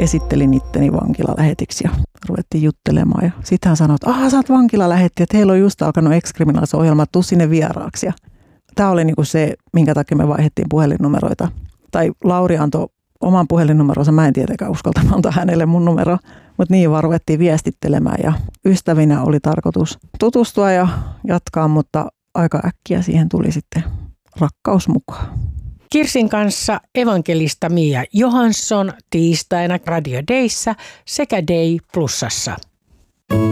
esittelin itteni vankilalähetiksi ja ruvettiin juttelemaan. Ja sitten hän sanoi, että sä oot vankilalähetti, että heillä on just alkanut ex-kriminaalis-ohjelma, tuu sinne vieraaksi. Tämä oli niinku se, minkä takia me vaihdettiin puhelinnumeroita. Tai Lauri antoi oman puhelinnumeronsa, mä en tietenkään uskaltanut antaa hänelle mun numero, mutta niin vaan ruvettiin viestittelemään ja ystävinä oli tarkoitus tutustua ja jatkaa, mutta aika äkkiä siihen tuli sitten rakkaus mukaan. Kirsin kanssa evankelista Mia Johansson tiistaina Radio Dayssä sekä Day Plusassa.